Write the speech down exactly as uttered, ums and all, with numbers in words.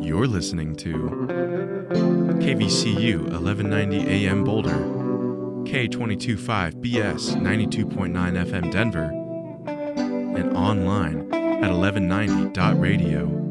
You're listening to K V C U eleven ninety A M Boulder, K two twenty-five B S ninety-two point nine F M Denver, and online at eleven ninety dot radio.